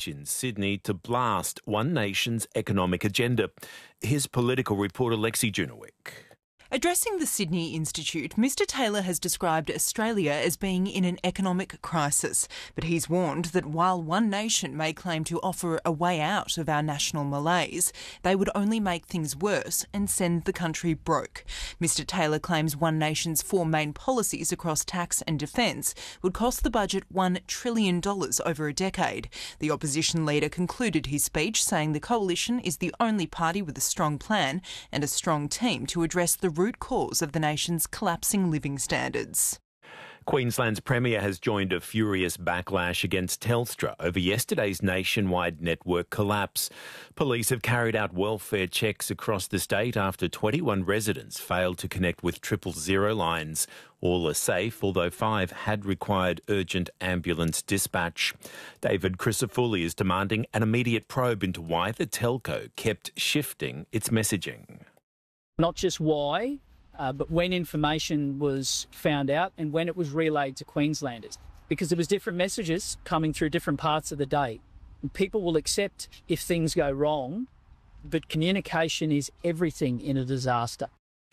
speech in Sydney to blast One Nation's economic agenda. Here's political reporter Lexi Junowick. Addressing the Sydney Institute, Mr Taylor has described Australia as being in an economic crisis, but he's warned that while One Nation may claim to offer a way out of our national malaise, they would only make things worse and send the country broke. Mr Taylor claims One Nation's four main policies across tax and defence would cost the budget $1 trillion over a decade. The opposition leader concluded his speech saying the coalition is the only party with a strong plan and a strong team to address the root cause of the nation's collapsing living standards. Queensland's Premier has joined a furious backlash against Telstra over yesterday's nationwide network collapse. Police have carried out welfare checks across the state after 21 residents failed to connect with 000 lines. All are safe, although 5 had required urgent ambulance dispatch. David Crisafulli is demanding an immediate probe into why the telco kept shifting its messaging. Not just why, but when information was found out and when it was relayed to Queenslanders, because there was different messages coming through different parts of the day. And people will accept if things go wrong, but communication is everything in a disaster.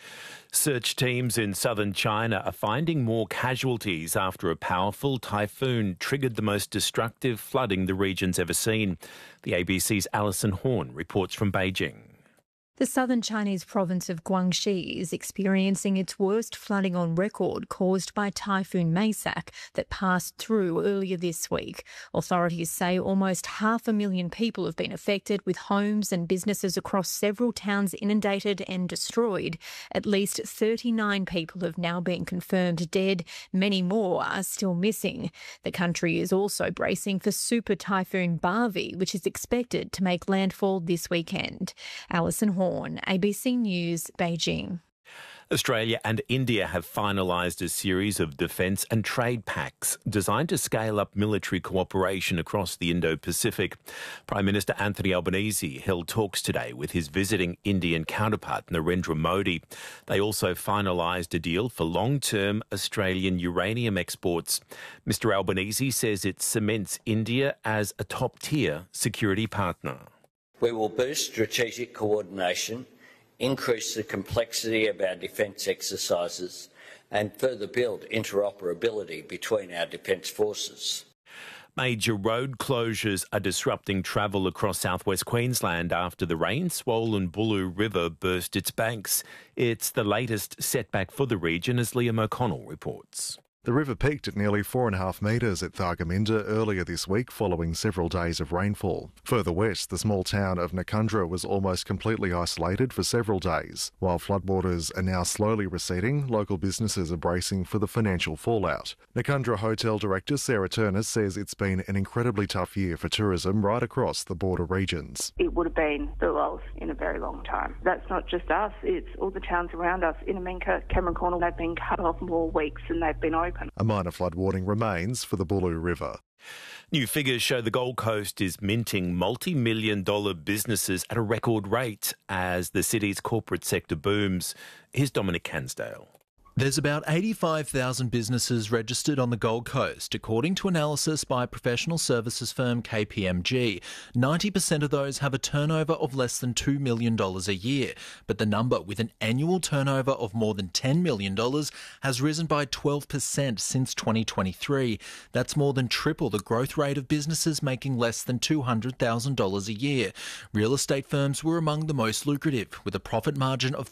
Search teams in southern China are finding more casualties after a powerful typhoon triggered the most destructive flooding the region's ever seen. The ABC's Alison Horn reports from Beijing. The southern Chinese province of Guangxi is experiencing its worst flooding on record caused by Typhoon Maysak that passed through earlier this week. Authorities say almost 500,000 people have been affected, with homes and businesses across several towns inundated and destroyed. At least 39 people have now been confirmed dead. Many more are still missing. The country is also bracing for Super Typhoon Barvi, which is expected to make landfall this weekend. Alison Horn, ABC News, Beijing. Australia and India have finalised a series of defence and trade pacts designed to scale up military cooperation across the Indo-Pacific. Prime Minister Anthony Albanese held talks today with his visiting Indian counterpart Narendra Modi. They also finalised a deal for long-term Australian uranium exports. Mr Albanese says it cements India as a top-tier security partner. We will boost strategic coordination, increase the complexity of our defence exercises and further build interoperability between our defence forces. Major road closures are disrupting travel across southwest Queensland after the rain-swollen Boolaroo River burst its banks. It's the latest setback for the region, as Liam O'Connell reports. The river peaked at nearly 4.5 metres at Thargomindah earlier this week following several days of rainfall. Further west, the small town of Nakundra was almost completely isolated for several days. While floodwaters are now slowly receding, local businesses are bracing for the financial fallout. Nakundra Hotel Director Sarah Turner says it's been an incredibly tough year for tourism right across the border regions. It would have been the lowest in a very long time. That's not just us, it's all the towns around us. Inaminka, Cameron Corner, they've been cut off more weeks than they've been open. A minor flood warning remains for the Boolaroo River. New figures show the Gold Coast is minting multi-million-dollar businesses at a record rate as the city's corporate sector booms. Here's Dominic Cansdale. There's about 85,000 businesses registered on the Gold Coast, according to analysis by professional services firm KPMG. 90% of those have a turnover of less than $2 million a year, but the number with an annual turnover of more than $10 million has risen by 12% since 2023. That's more than triple the growth rate of businesses making less than $200,000 a year. Real estate firms were among the most lucrative, with a profit margin of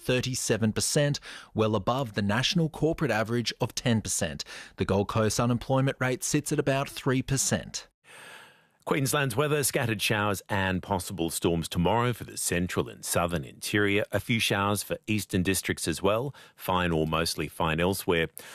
37%, well above the national corporate average of 10%. The Gold Coast unemployment rate sits at about 3%. Queensland's weather, scattered showers and possible storms tomorrow for the central and southern interior. A few showers for eastern districts as well. Fine or mostly fine elsewhere.